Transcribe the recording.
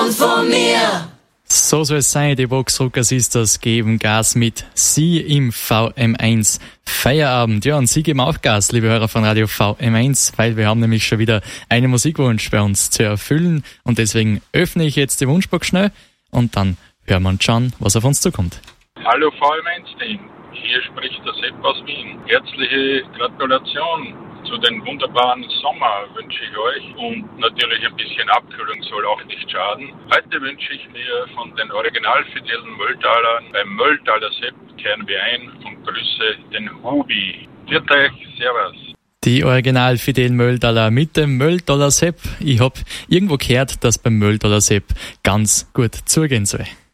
kommt von mir. So soll es sein, die Boxrocker Sisters geben Gas mit Sie im VM1 Feierabend. Ja, und Sie geben auch Gas, liebe Hörer von Radio VM1, weil wir haben nämlich schon wieder einen Musikwunsch bei uns zu erfüllen und deswegen öffne ich jetzt die Wunschbox schnell und dann hören wir uns schauen, was auf uns zukommt. Hallo VM1-Team, hier spricht der Sepp aus Wien. Herzliche Gratulation zu den wunderbaren Sommer wünsche ich euch und natürlich ein bisschen Abkühlung soll auch nicht schaden. Heute wünsche ich mir von den originalfidelen Mölltalern beim Mölltaler Sepp kehren wir ein und grüße den Hubi. Viert euch, servus. Die originalfidelen Mölltaler mit dem Mölltaler Sepp. Ich hab irgendwo gehört, dass beim Mölltaler Sepp ganz gut zugehen soll.